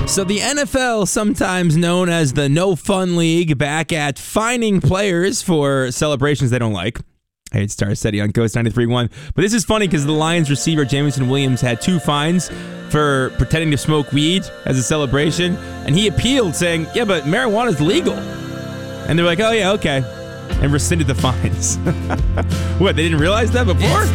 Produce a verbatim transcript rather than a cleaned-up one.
So the N F L, sometimes known as the No Fun League, back at fining players for celebrations they don't like. Hey, it's Star City on Ghost ninety-three point one. But this is funny because the Lions receiver, Jameson Williams, had two fines for pretending to smoke weed as a celebration. And he appealed saying, yeah, but marijuana is legal. And they're like, oh, yeah, okay. And rescinded the fines. What, they didn't realize that before?